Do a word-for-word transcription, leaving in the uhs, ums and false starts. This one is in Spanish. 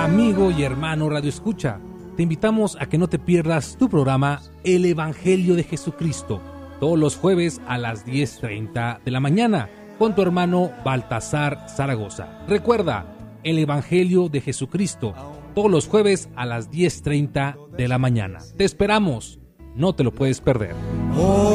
Amigo y hermano Radio Escucha, te invitamos a que no te pierdas tu programa El Evangelio de Jesucristo, todos los jueves a las diez treinta de la mañana, con tu hermano Baltasar Zaragoza. Recuerda, El Evangelio de Jesucristo, todos los jueves a las diez treinta de la mañana. Te esperamos, no te lo puedes perder.